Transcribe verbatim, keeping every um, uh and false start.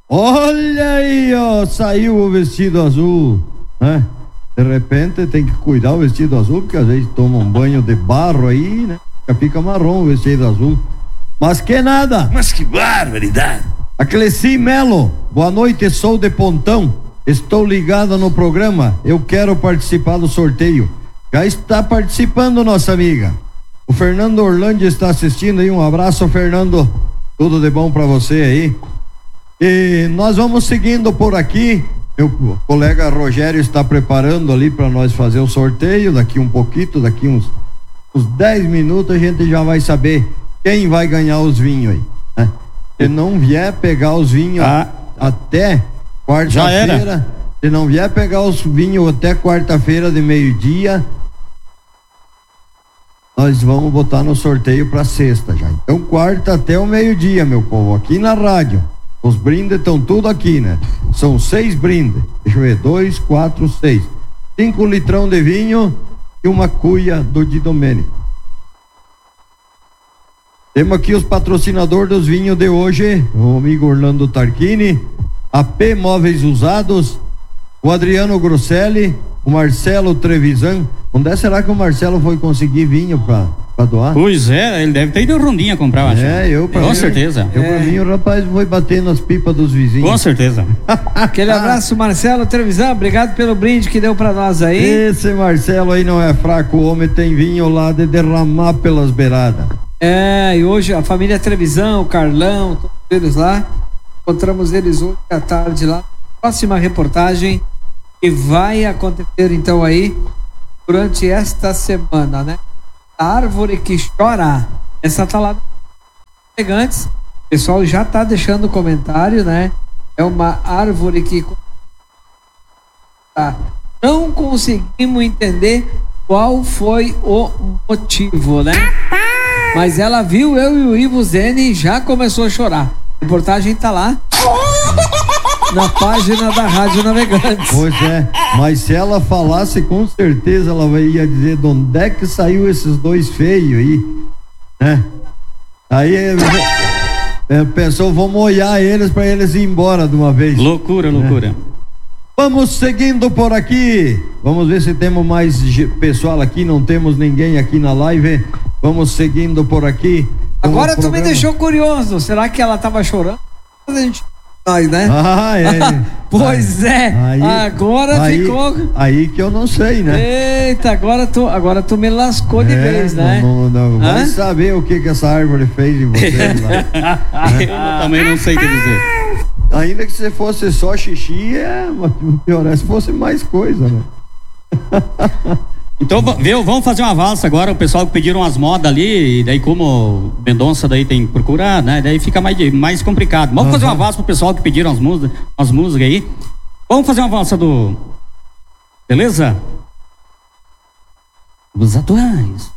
Olha aí, ó, saiu o vestido azul, né? De repente tem que cuidar o vestido azul, porque às vezes toma um banho de barro aí, né? Fica marrom o vestido azul. Mas que nada! Mas que barbaridade! A Cleci Melo, boa noite, sou de Pontão, estou ligada no programa, eu quero participar do sorteio. Já está participando, nossa amiga. O Fernando Orlando está assistindo aí, um abraço, Fernando, tudo de bom pra você aí. E nós vamos seguindo por aqui, meu colega Rogério está preparando ali para nós fazer o sorteio, daqui um pouquinho, daqui uns, uns dez minutos a gente já vai saber quem vai ganhar os vinhos aí, né? Se não vier pegar os vinhos ah, até quarta-feira, se não vier pegar os vinhos até quarta-feira de meio-dia, nós vamos botar no sorteio para sexta já. Então quarta até o meio-dia, meu povo, aqui na rádio. Os brindes estão tudo aqui, né? São seis brindes. Deixa eu ver, dois, quatro, seis. Cinco litrão de vinho e uma cuia do Di Domênico. Temos aqui os patrocinadores dos vinhos de hoje, o amigo Orlando Tarquini, A P Móveis Usados, o Adriano Grosselli, o Marcelo Trevisan. Onde é será que o Marcelo foi conseguir vinho pra, pra doar? Pois é, ele deve ter ido Rondinha comprar, eu acho. É, eu pra Com mim, certeza. Eu é. pra mim o rapaz foi bater nas pipas dos vizinhos. Com certeza. Aquele abraço, Marcelo Trevisan, obrigado pelo brinde que deu pra nós aí. Esse Marcelo aí não é fraco, o homem tem vinho lá de derramar pelas beiradas. É, e hoje a família Trevisan, o Carlão, todos eles lá, encontramos eles hoje à tarde lá. Próxima reportagem que vai acontecer então aí durante esta semana, né? A árvore que chora, essa tá lá elegantes, o pessoal já tá deixando comentário, né? É uma árvore que tá. Não conseguimos entender qual foi o motivo, né? Mas ela viu eu e o Ivo Zene e já começou a chorar. A reportagem tá lá na página da Rádio Navegantes. Pois é, mas se ela falasse, com certeza ela ia dizer de onde é que saiu esses dois feios aí, né? Aí é, pensou, vou molhar eles para eles ir embora de uma vez. Loucura, loucura. É. Vamos seguindo por aqui. Vamos ver se temos mais pessoal aqui. Não temos ninguém aqui na live. Vamos seguindo por aqui. Agora tu me deixou curioso. Será que ela tava chorando? A gente... Nós, né? Ah, é. Pois é. Aí, agora aí, ficou. Aí que eu não sei, né? Eita, agora tu, agora tu me lascou de é, vez, né? Não, não, não. Vai saber o que que essa árvore fez em você lá. Eu também não sei o que dizer. Ainda que se fosse só xixi, é pior, é se fosse mais coisa, né? Então, viu, vamos fazer uma valsa agora, o pessoal que pediram as modas ali, e daí como Mendonça daí tem que procurar, né? Daí fica mais, mais complicado. Vamos uhum. fazer uma valsa pro pessoal que pediram as músicas, as músicas aí. Vamos fazer uma valsa do... Beleza? Os atuais.